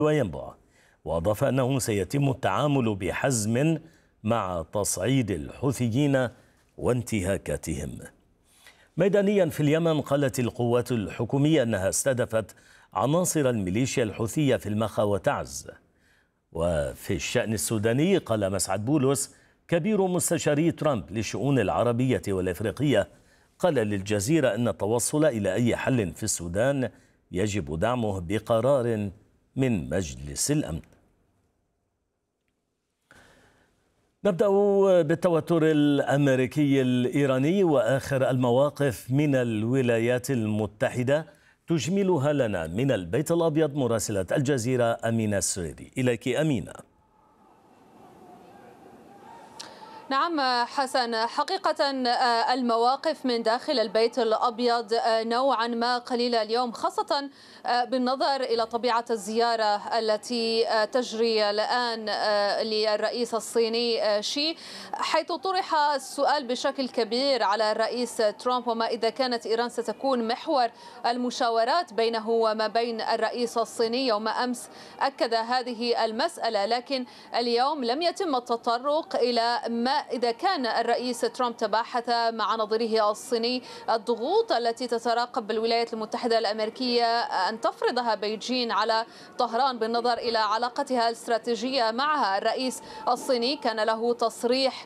وينبع. وأضاف أنه سيتم التعامل بحزم مع تصعيد الحوثيين وانتهاكاتهم. ميدانيا في اليمن، قالت القوات الحكومية أنها استهدفت عناصر الميليشيا الحوثية في المخا وتعز. وفي الشأن السوداني، قال مسعد بولس كبير مستشاري ترامب للشؤون العربية والإفريقية، قال للجزيرة أن التوصل إلى أي حل في السودان يجب دعمه بقرار من مجلس الأمن. نبدأ بالتوتر الأمريكي الإيراني وآخر المواقف من الولايات المتحدة، تجملها لنا من البيت الأبيض مراسلة الجزيرة أمينة السريري. إليك أمينة. نعم حسن، حقيقة المواقف من داخل البيت الأبيض نوعا ما قليلة اليوم، خاصة بالنظر إلى طبيعة الزيارة التي تجري الآن للرئيس الصيني شي، حيث طرح السؤال بشكل كبير على الرئيس ترامب وما إذا كانت إيران ستكون محور المشاورات بينه وما بين الرئيس الصيني. يوم أمس أكد هذه المسألة، لكن اليوم لم يتم التطرق إلى ما إذا كان الرئيس ترامب تباحث مع نظيره الصيني الضغوط التي تتراقب الولايات المتحدة الأمريكية أن تفرضها بيجين على طهران بالنظر إلى علاقتها الاستراتيجية معها. الرئيس الصيني كان له تصريح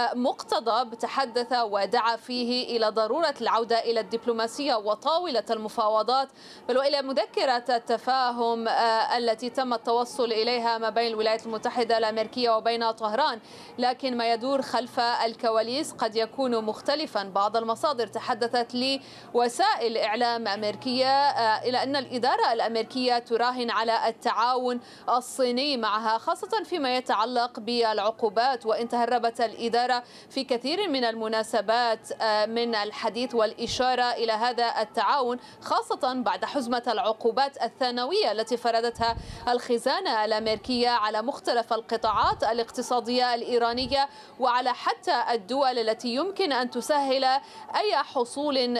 مقتضب تحدث ودعا فيه إلى ضرورة العودة إلى الدبلوماسية وطاولة المفاوضات، بل وإلى مذكرة التفاهم التي تم التوصل إليها ما بين الولايات المتحدة الأمريكية وبين طهران. لكن ما يدور خلف الكواليس قد يكون مختلفا. بعض المصادر تحدثت لوسائل إعلام أمريكية إلى أن الإدارة الأمريكية تراهن على التعاون الصيني معها، خاصة فيما يتعلق بالعقوبات، وإن تهربت الإدارة في كثير من المناسبات من الحديث والإشارة إلى هذا التعاون، خاصة بعد حزمة العقوبات الثانوية التي فرضتها الخزانة الأمريكية على مختلف القطاعات الاقتصادية الإيرانية وعلى حتى الدول التي يمكن أن تسهل أي حصول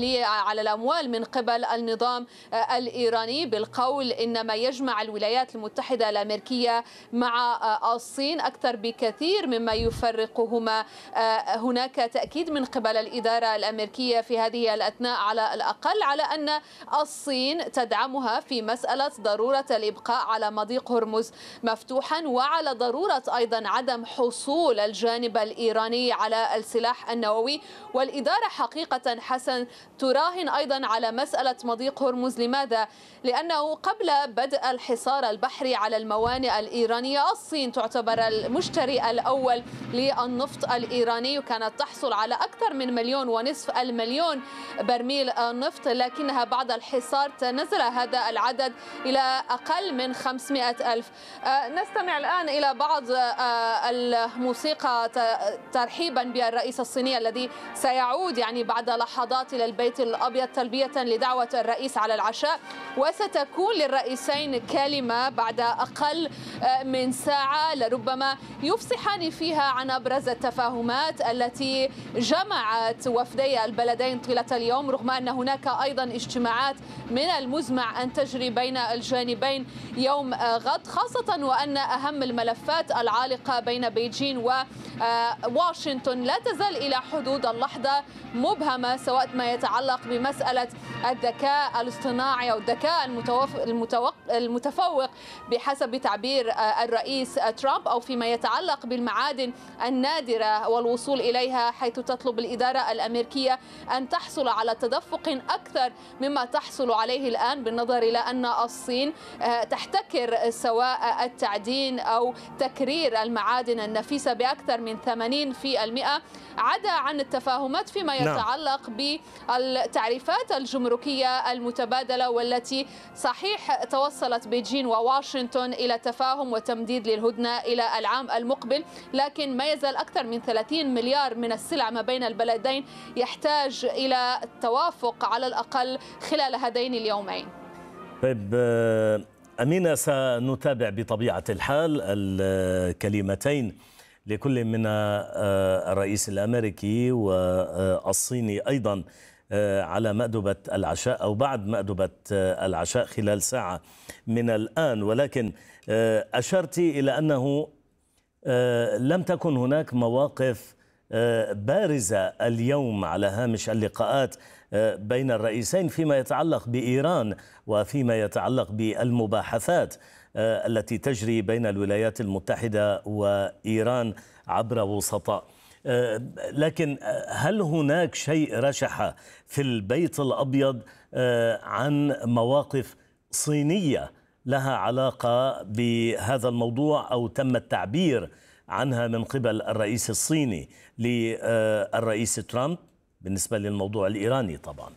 على الأموال من قبل النظام الإيراني، بالقول إن ما يجمع الولايات المتحدة الأمريكية مع الصين أكثر بكثير مما يفرقهما. هناك تأكيد من قبل الإدارة الأمريكية في هذه الأثناء على الأقل على أن الصين تدعمها في مسألة ضرورة الإبقاء على مضيق هرمز مفتوحا، وعلى ضرورة أيضا عدم حصول الجانب الإيراني على السلاح النووي. والإدارة حقيقة حسن تراهن أيضا على مسألة مضيق هرمز. لماذا؟ لأنه قبل بدء الحصار البحري على الموانئ الإيرانية، الصين تعتبر المشتري الأول للنفط الإيراني، وكانت تحصل على أكثر من 1.5 مليون برميل نفط، لكنها بعد الحصار تنزل هذا العدد إلى أقل من 500 ألف. نستمع الآن إلى بعض الموسيقى ترحيبا بالرئيس الصيني الذي سيعود بعد لحظات إلى البيت الأبيض تلبية لدعوة الرئيس على العشاء، وستكون للرئيسين كلمة بعد أقل من ساعة لربما يفصحان فيها عن أبرز التفاهمات التي جمعت وفدي البلدين طيلة اليوم، رغم أن هناك أيضا اجتماعات من المزمع أن تجري بين الجانبين يوم غد، خاصة وأن أهم الملفات العالقة بين بيجين وواشنطن لا تزال إلى حدود اللحظة مبهمة، سواء ما يتعلق بمسألة الذكاء الاصطناعي أو الذكاء المتفوق بحسب تعبير الرئيس ترامب، أو فيما يتعلق بالمعادن النادرة والوصول إليها، حيث تطلب الإدارة الأمريكية أن تحصل على تدفق أكثر مما تحصل عليه الآن، بالنظر إلى أن الصين تحتكر سواء التعدين أو تكرير المعادن النفيسة بأكثر من 80%، عدا عن التفاهمات فيما يتعلق بالتعريفات الجمركية المتبادلة، والتي صحيح توصلت بيجين وواشنطن إلى تفاهم وتمديد للهدنة إلى العام المقبل، لكن ما يزال أكثر من 30 مليار من السلع ما بين البلدين يحتاج إلى التوافق على الأقل خلال هذين اليومين. طيب أمينة، سنتابع بطبيعة الحال الكلمتين لكل من الرئيس الأمريكي والصيني أيضا على مأدبة العشاء أو بعد مأدبة العشاء خلال ساعة من الآن، ولكن أشرت إلى أنه لم تكن هناك مواقف بارزة اليوم على هامش اللقاءات بين الرئيسين فيما يتعلق بإيران وفيما يتعلق بالمباحثات التي تجري بين الولايات المتحدة وإيران عبر وسطاء. لكن هل هناك شيء رشح في البيت الأبيض عن مواقف صينية لها علاقة بهذا الموضوع أو تم التعبير عنها من قبل الرئيس الصيني للرئيس ترامب بالنسبة للموضوع الإيراني طبعا؟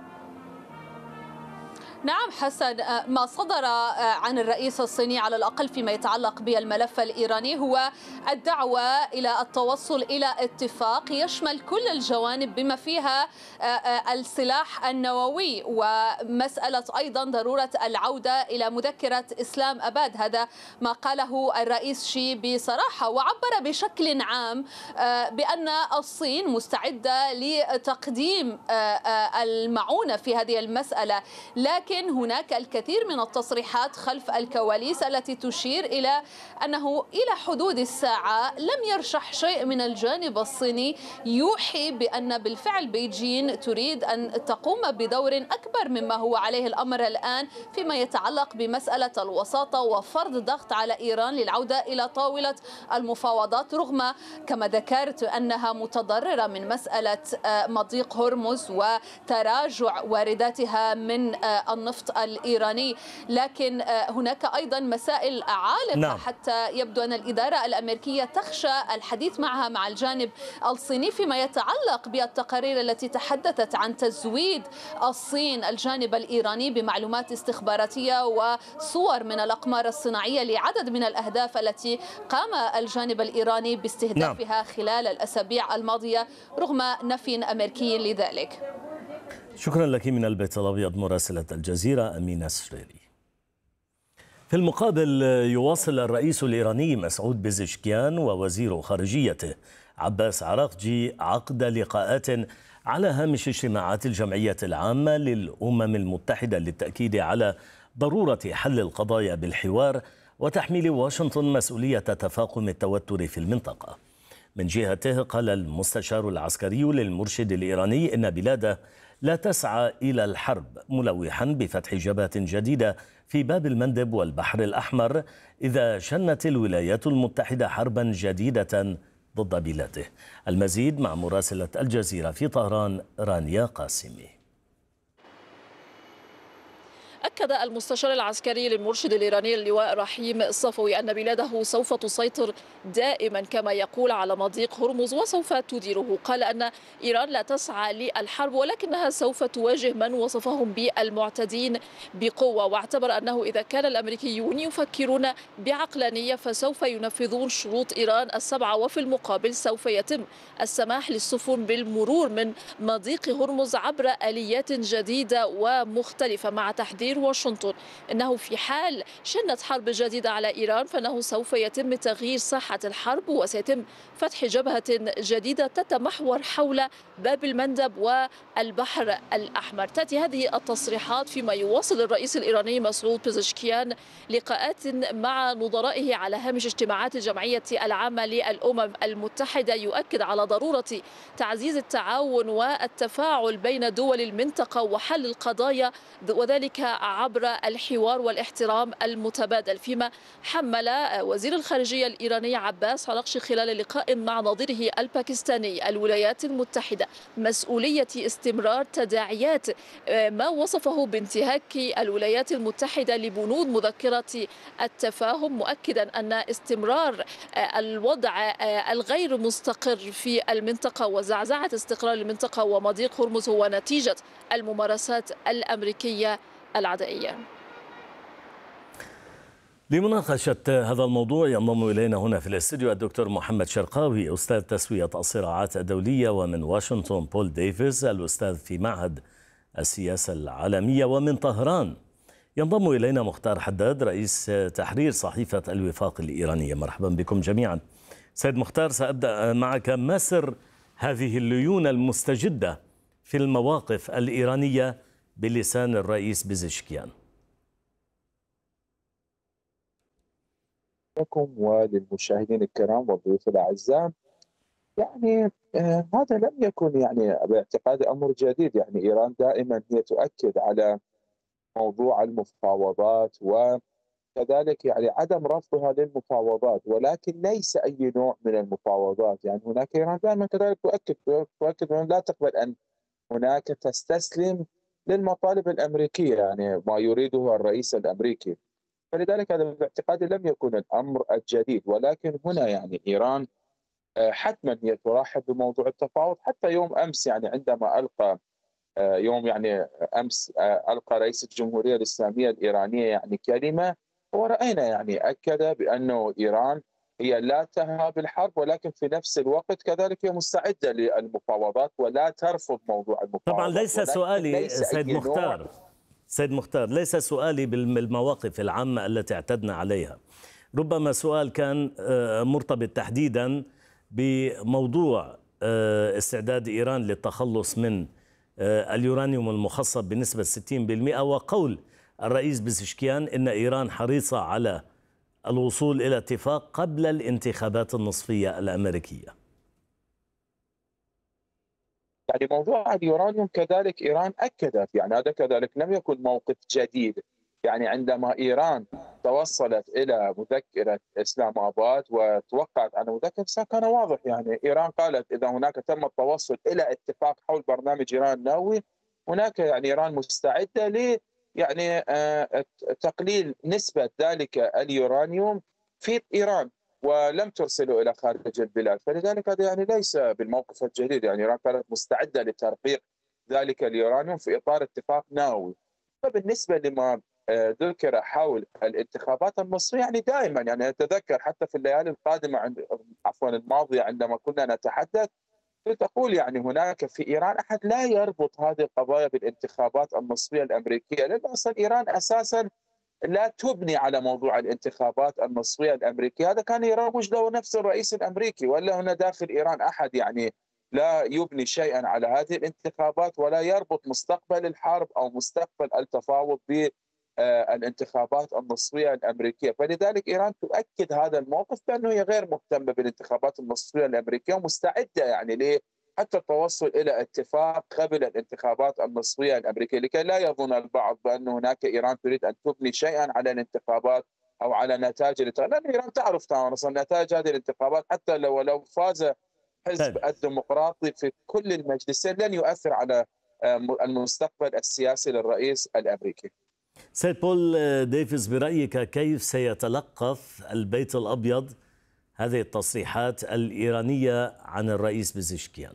نعم حسن، ما صدر عن الرئيس الصيني على الأقل فيما يتعلق بالملف الإيراني هو الدعوة إلى التوصل إلى اتفاق يشمل كل الجوانب بما فيها السلاح النووي، ومسألة أيضا ضرورة العودة إلى مذكرة إسلام أباد. هذا ما قاله الرئيس شي بصراحة، وعبر بشكل عام بأن الصين مستعدة لتقديم المعونة في هذه المسألة، لكن هناك الكثير من التصريحات خلف الكواليس التي تشير إلى أنه إلى حدود الساعة لم يرشح شيء من الجانب الصيني يوحي بأن بالفعل بيجين تريد أن تقوم بدور أكبر مما هو عليه الأمر الآن فيما يتعلق بمسألة الوساطة وفرض ضغط على إيران للعودة إلى طاولة المفاوضات، رغم كما ذكرت أنها متضررة من مسألة مضيق هرمز وتراجع وارداتها من النفط الإيراني. لكن هناك أيضا مسائل عالقة. نعم. حتى يبدو أن الإدارة الأمريكية تخشى الحديث معها مع الجانب الصيني فيما يتعلق بالتقارير التي تحدثت عن تزويد الصين الجانب الإيراني بمعلومات استخباراتية وصور من الأقمار الصناعية لعدد من الأهداف التي قام الجانب الإيراني باستهدافها. نعم. خلال الأسابيع الماضية رغم نفي أمريكي لذلك. شكرا لك من البيت الأبيض مراسلة الجزيرة أمينة سريري. في المقابل يواصل الرئيس الإيراني مسعود بيزشكيان ووزير خارجيته عباس عراقجي عقد لقاءات على هامش اجتماعات الجمعية العامة للأمم المتحدة للتأكيد على ضرورة حل القضايا بالحوار وتحميل واشنطن مسؤولية تفاقم التوتر في المنطقة. من جهته قال المستشار العسكري للمرشد الإيراني إن بلاده لا تسعى إلى الحرب، ملوحا بفتح جبهة جديدة في باب المندب والبحر الأحمر إذا شنت الولايات المتحدة حربا جديدة ضد بلاده. المزيد مع مراسلة الجزيرة في طهران رانيا قاسمي. أكد المستشار العسكري للمرشد الإيراني اللواء رحيم الصفوي أن بلاده سوف تسيطر دائما كما يقول على مضيق هرمز وسوف تديره. قال أن إيران لا تسعى للحرب ولكنها سوف تواجه من وصفهم بالمعتدين بقوة، واعتبر أنه إذا كان الأمريكيون يفكرون بعقلانية فسوف ينفذون شروط إيران السبعة، وفي المقابل سوف يتم السماح للسفن بالمرور من مضيق هرمز عبر آليات جديدة ومختلفة، مع تحذير واشنطن أنه في حال شنت حرب جديدة على إيران فإنه سوف يتم تغيير ساحة الحرب وسيتم فتح جبهة جديدة تتمحور حول باب المندب والبحر الأحمر. تأتي هذه التصريحات فيما يواصل الرئيس الإيراني مسعود بيزشكيان لقاءات مع نظرائه على هامش اجتماعات الجمعية العامة للأمم المتحدة، يؤكد على ضرورة تعزيز التعاون والتفاعل بين دول المنطقة وحل القضايا وذلك عبر الحوار والاحترام المتبادل. فيما حمل وزير الخارجية الإيراني عباس عراقجي خلال لقاء مع نظيره الباكستاني الولايات المتحدة مسؤولية استمرار تداعيات ما وصفه بانتهاك الولايات المتحدة لبنود مذكرة التفاهم، مؤكدا أن استمرار الوضع الغير مستقر في المنطقة وزعزعة استقرار المنطقة ومضيق هرمز هو نتيجة الممارسات الأمريكية العدائية. لمناقشة هذا الموضوع ينضم إلينا هنا في الاستوديو الدكتور محمد شرقاوي أستاذ تسوية الصراعات الدولية، ومن واشنطن بول ديفيز الأستاذ في معهد السياسة العالمية، ومن طهران ينضم إلينا مختار حداد رئيس تحرير صحيفة الوفاق الإيرانية. مرحبا بكم جميعا. سيد مختار، سأبدأ معك. ما سر هذه الليونة المستجدة في المواقف الإيرانية بلسان الرئيس بزشكيان؟ لكم وللمشاهدين الكرام والضيوف الأعزاء، يعني هذا لم يكن يعني باعتقادي أمر جديد. يعني إيران دائما هي تؤكد على موضوع المفاوضات، وكذلك يعني عدم رفضها للمفاوضات، ولكن ليس أي نوع من المفاوضات. يعني هناك إيران دائما كذلك تؤكد أن لا تقبل أن هناك تستسلم للمطالب الأمريكية، يعني ما يريده الرئيس الأمريكي. فلذلك هذا باعتقادي لم يكن الأمر الجديد، ولكن هنا يعني إيران حتما هي ترحب بموضوع التفاوض. حتى يوم أمس يعني عندما ألقى يوم يعني أمس ألقى رئيس الجمهورية الإسلامية الإيرانية يعني كلمة، ورأينا يعني أكد بأنه إيران هي لا تهاب الحرب، ولكن في نفس الوقت كذلك هي مستعدة للمفاوضات ولا ترفض موضوع المفاوضات. طبعا ليس سؤالي ليس سيد مختار، ليس سؤالي بالمواقف العامة التي اعتدنا عليها، ربما سؤال كان مرتبط تحديدا بموضوع استعداد إيران للتخلص من اليورانيوم المخصب بنسبة 60%، وقول الرئيس بزشكيان إن إيران حريصة على الوصول إلى اتفاق قبل الانتخابات النصفية الأمريكية. يعني موضوع اليورانيوم كذلك إيران أكدت، يعني هذا كذلك لم يكن موقف جديد. يعني عندما إيران توصلت إلى مذكرة إسلام آباد وتوقعت على مذكرة كان واضح. يعني إيران قالت إذا هناك تم التوصل إلى اتفاق حول برنامج إيران النووي، هناك يعني إيران مستعدة ل يعني تقليل نسبة ذلك اليورانيوم في إيران، ولم ترسله إلى خارج البلاد. فلذلك هذا يعني ليس بالموقف الجديد. يعني إيران كانت مستعدة لترقيق ذلك اليورانيوم في إطار اتفاق نووي. فبالنسبة لما ذكر حول الانتخابات المصرية، يعني دائما يعني أتذكر حتى في الليالي القادمة الماضية عندما كنا نتحدث، تقول يعني هناك في إيران أحد لا يربط هذه القضايا بالانتخابات النصفية الأمريكية، لأن أصلا إيران أساسا لا تبني على موضوع الانتخابات النصفية الأمريكية. هذا كان يروج له نفس الرئيس الأمريكي، ولا هنا داخل إيران أحد يعني لا يبني شيئا على هذه الانتخابات ولا يربط مستقبل الحرب أو مستقبل التفاوض بالانتخابات النصفية الأمريكية. فلذلك إيران تؤكد هذا الموقف بأنه هي غير مهتمة بالانتخابات النصفية الأمريكية، ومستعدة يعني حتى التوصل إلى اتفاق قبل الانتخابات النصفية الأمريكية، لكي لا يظن البعض بأن هناك إيران تريد أن تبني شيئا على الانتخابات أو على نتائج الانتخابات. لأن إيران تعرف تماما نتائج هذه الانتخابات، حتى لو فاز حزب الديمقراطي في كل المجلسين لن يؤثر على المستقبل السياسي للرئيس الأمريكي. سيد بول ديفيز، برأيك كيف سيتلقف البيت الأبيض هذه التصريحات الإيرانية عن الرئيس بزشكيان؟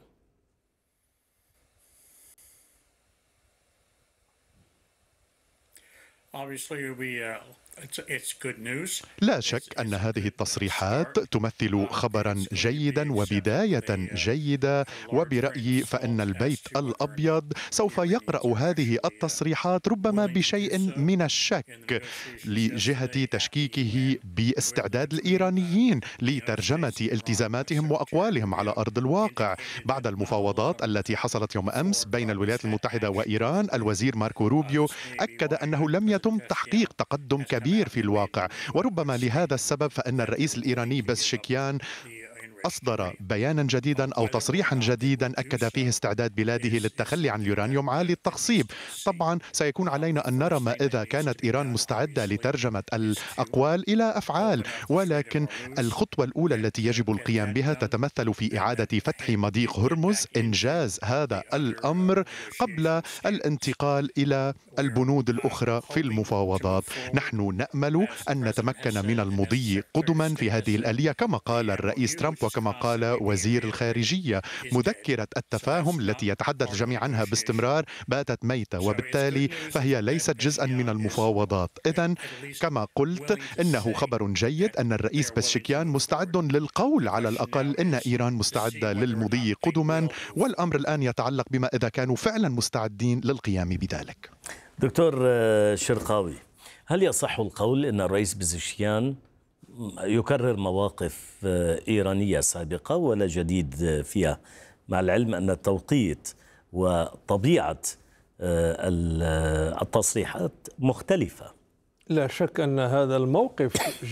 لا شك أن هذه التصريحات تمثل خبرا جيدا وبداية جيدة، وبرأيي فإن البيت الأبيض سوف يقرأ هذه التصريحات ربما بشيء من الشك لجهة تشكيكه باستعداد الإيرانيين لترجمة التزاماتهم وأقوالهم على أرض الواقع. بعد المفاوضات التي حصلت يوم أمس بين الولايات المتحدة وإيران، الوزير ماركو روبيو أكد أنه لم يتم تحقيق تقدم كبير في الواقع، وربما لهذا السبب فإن الرئيس الإيراني بزشكيان أصدر بيانا جديدا أو تصريحا جديدا أكد فيه استعداد بلاده للتخلي عن اليورانيوم عالي التخصيب. طبعا سيكون علينا أن نرى ما إذا كانت إيران مستعدة لترجمة الأقوال إلى أفعال، ولكن الخطوة الأولى التي يجب القيام بها تتمثل في إعادة فتح مضيق هرمز، إنجاز هذا الأمر قبل الانتقال إلى البنود الأخرى في المفاوضات. نحن نأمل أن نتمكن من المضي قدما في هذه الآلية كما قال الرئيس ترامب وكما قال وزير الخارجية. مذكرة التفاهم التي يتحدث الجميع عنها باستمرار باتت ميتة، وبالتالي فهي ليست جزءا من المفاوضات. إذن كما قلت إنه خبر جيد أن الرئيس بزشكيان مستعد للقول على الأقل إن إيران مستعدة للمضي قدما، والأمر الآن يتعلق بما إذا كانوا فعلا مستعدين للقيام بذلك. دكتور شرقاوي، هل يصح القول أن الرئيس بزشكيان يكرر مواقف إيرانية سابقة ولا جديد فيها، مع العلم أن التوقيت وطبيعة التصريحات مختلفة. لا شك أن هذا الموقف